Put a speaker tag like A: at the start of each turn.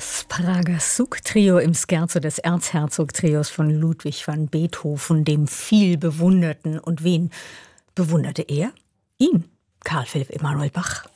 A: Das Prager Suk-Trio im Scherzo des Erzherzog-Trios von Ludwig van Beethoven, dem viel bewunderten. Und wen bewunderte er? Ihn, Karl Philipp Emanuel Bach.